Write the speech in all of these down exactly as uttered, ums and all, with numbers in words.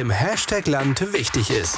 im Hashtag Land wichtig ist.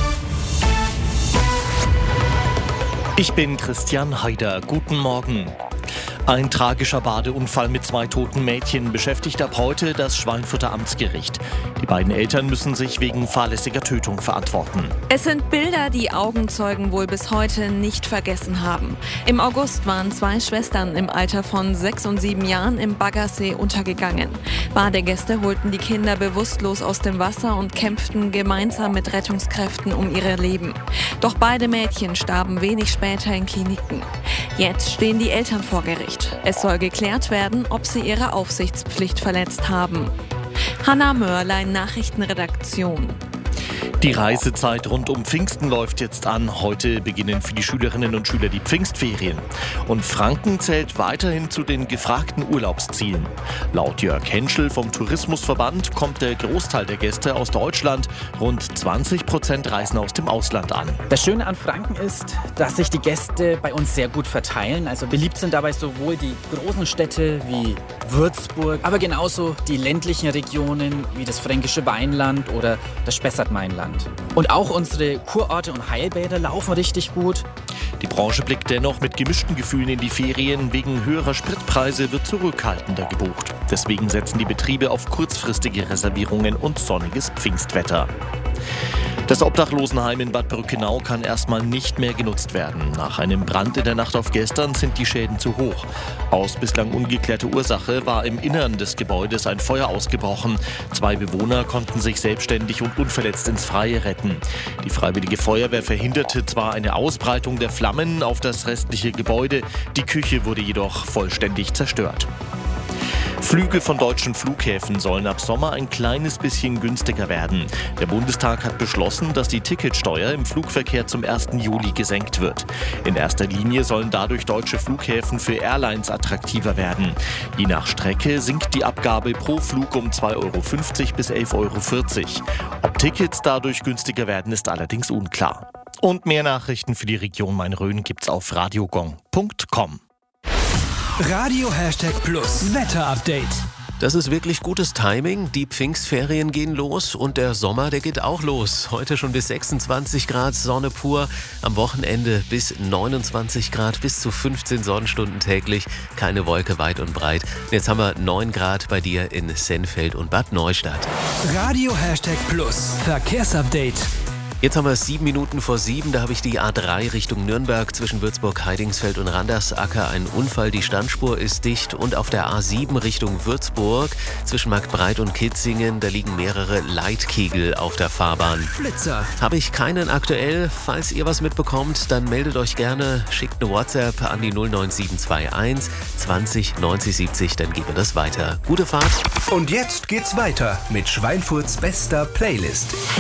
Ich bin Christian Haider. Guten Morgen. Ein tragischer Badeunfall mit zwei toten Mädchen beschäftigt ab heute das Schweinfurter Amtsgericht. Die beiden Eltern müssen sich wegen fahrlässiger Tötung verantworten. Es sind Bilder, die Augenzeugen wohl bis heute nicht vergessen haben. Im August waren zwei Schwestern im Alter von sechs und sieben Jahren im Baggersee untergegangen. Badegäste holten die Kinder bewusstlos aus dem Wasser und kämpften gemeinsam mit Rettungskräften um ihr Leben. Doch beide Mädchen starben wenig später in Kliniken. Jetzt stehen die Eltern vor Gericht. Es soll geklärt werden, ob sie ihre Aufsichtspflicht verletzt haben. Hanna Mörlein, Nachrichtenredaktion. Die Reisezeit rund um Pfingsten läuft jetzt an. Heute beginnen für die Schülerinnen und Schüler die Pfingstferien. Und Franken zählt weiterhin zu den gefragten Urlaubszielen. Laut Jörg Henschel vom Tourismusverband kommt der Großteil der Gäste aus Deutschland. Rund zwanzig Prozent reisen aus dem Ausland an. Das Schöne an Franken ist, dass sich die Gäste bei uns sehr gut verteilen. Also beliebt sind dabei sowohl die großen Städte wie Würzburg, aber genauso die ländlichen Regionen wie das Fränkische Weinland oder das Spessart-Mainland. Und auch unsere Kurorte und Heilbäder laufen richtig gut. Die Branche blickt dennoch mit gemischten Gefühlen in die Ferien. Wegen höherer Spritpreise wird zurückhaltender gebucht. Deswegen setzen die Betriebe auf kurzfristige Reservierungen und sonniges Pfingstwetter. Das Obdachlosenheim in Bad Brückenau kann erstmal nicht mehr genutzt werden. Nach einem Brand in der Nacht auf gestern sind die Schäden zu hoch. Aus bislang ungeklärter Ursache war im Innern des Gebäudes ein Feuer ausgebrochen. Zwei Bewohner konnten sich selbstständig und unverletzt ins Freie retten. Die Freiwillige Feuerwehr verhinderte zwar eine Ausbreitung der Flammen auf das restliche Gebäude, die Küche wurde jedoch vollständig zerstört. Flüge von deutschen Flughäfen sollen ab Sommer ein kleines bisschen günstiger werden. Der Bundestag hat beschlossen, dass die Ticketsteuer im Flugverkehr zum ersten Juli gesenkt wird. In erster Linie sollen dadurch deutsche Flughäfen für Airlines attraktiver werden. Je nach Strecke sinkt die Abgabe pro Flug um zwei Euro fünfzig bis elf Euro vierzig. Ob Tickets dadurch günstiger werden, ist allerdings unklar. Und mehr Nachrichten für die Region Main-Rhön gibt's auf radiogong punkt com. Radio Hashtag Plus Wetter-Update. Das ist wirklich gutes Timing. Die Pfingstferien gehen los und der Sommer, der geht auch los. Heute schon bis sechsundzwanzig Grad, Sonne pur. Am Wochenende bis neunundzwanzig Grad, bis zu fünfzehn Sonnenstunden täglich. Keine Wolke weit und breit. Jetzt haben wir neun Grad bei dir in Sennfeld und Bad Neustadt. Radio Hashtag Plus Verkehrsupdate. Jetzt haben wir es sieben Minuten vor sieben, da habe ich die A drei Richtung Nürnberg zwischen Würzburg, Heidingsfeld und Randersacker. Ein Unfall, die Standspur ist dicht. Und auf der A sieben Richtung Würzburg zwischen Marktbreit und Kitzingen, da liegen mehrere Leitkegel auf der Fahrbahn. Blitzer. Habe ich keinen aktuell. Falls ihr was mitbekommt, dann meldet euch gerne, schickt eine WhatsApp an die null neun sieben zwei eins zwanzig neunzig siebzig, dann geben wir das weiter. Gute Fahrt. Und jetzt geht's weiter mit Schweinfurts bester Playlist.